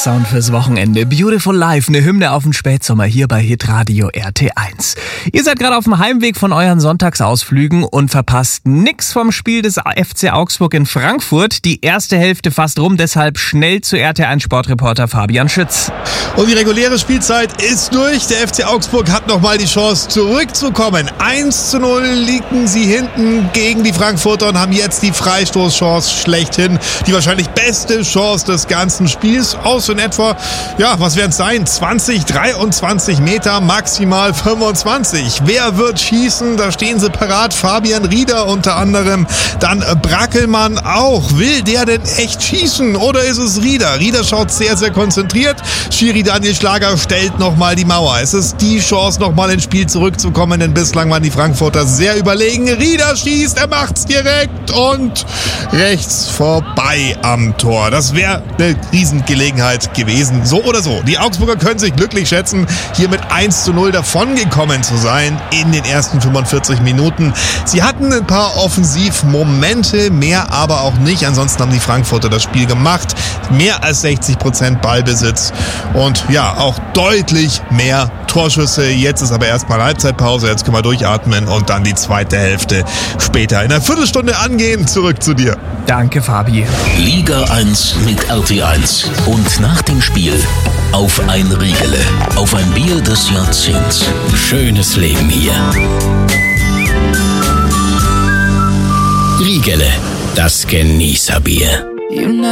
Sound fürs Wochenende. Beautiful Life, eine Hymne auf den Spätsommer hier bei Hitradio RT1. Ihr seid gerade auf dem Heimweg von euren Sonntagsausflügen und verpasst nix vom Spiel des FC Augsburg in Frankfurt. Die erste Hälfte fast rum, deshalb schnell zu RT1 Sportreporter Fabian Schütz. Und die reguläre Spielzeit ist durch. Der FC Augsburg hat nochmal die Chance zurückzukommen. 1:0 liegen sie hinten gegen die Frankfurter und haben jetzt die Freistoßchance schlechthin. Die wahrscheinlich beste Chance des ganzen Spiels. Aus in etwa, ja, was werden es sein? 20, 23 Meter, maximal 25. Wer wird schießen? Da stehen sie parat. Fabian Rieder unter anderem. Dann Brackelmann auch. Will der denn echt schießen? Oder ist es Rieder? Rieder schaut sehr, sehr konzentriert. Schiri Daniel Schlager stellt nochmal die Mauer. Es ist die Chance, nochmal ins Spiel zurückzukommen, denn bislang waren die Frankfurter sehr überlegen. Rieder schießt, er macht's direkt und rechts vorbei am Tor. Das wäre eine Riesengelegenheit gewesen. So oder so. Die Augsburger können sich glücklich schätzen, hier mit 1:0 davongekommen zu sein in den ersten 45 Minuten. Sie hatten ein paar Offensivmomente, mehr aber auch nicht. Ansonsten haben die Frankfurter das Spiel gemacht. Mehr als 60% Ballbesitz und ja, auch deutlich mehr Torschüsse. Jetzt ist aber erstmal Halbzeitpause. Jetzt können wir durchatmen und dann die zweite Hälfte später in einer Viertelstunde angehen. Zurück zu dir. Danke, Fabi. Liga 1 mit RT1. Und nach dem Spiel auf ein Riegele. Auf ein Bier des Jahrzehnts. Schönes Leben hier. Riegele, das Genießerbier.